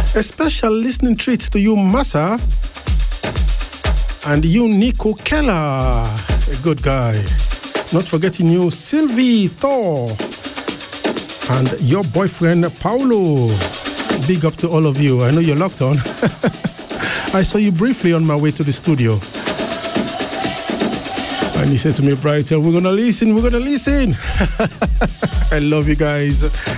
A special listening treat to you, Massa, and you, Nico Keller, a good guy. Not forgetting you, Sylvie Thor, and your boyfriend, Paulo. Big up to all of you. I know you're locked on. I saw you briefly on my way to the studio. And he said to me, Brighton, we're going to listen. I love you guys.